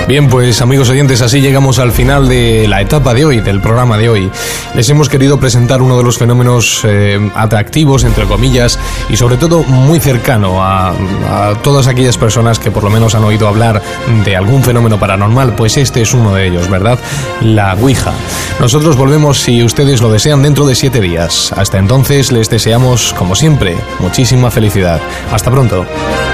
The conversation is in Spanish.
Bien, pues amigos oyentes, así llegamos al final de la etapa de hoy, del programa de hoy. Les hemos querido presentar uno de los fenómenos atractivos, entre comillas, y sobre todo muy cercano a todas aquellas personas que por lo menos han oído hablar de algún fenómeno paranormal, pues este es uno de ellos, ¿verdad? La Ouija. Nosotros volvemos, si ustedes lo desean, dentro de 7 días. Hasta entonces les deseamos, como siempre, muchísima felicidad. Hasta pronto.